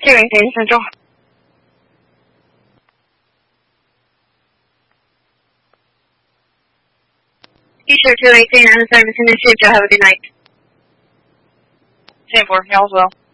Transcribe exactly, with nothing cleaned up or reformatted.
Hearing Data Central. T-shirt two eighteen and the service in the future. Have a good night. ten four, y'all as well.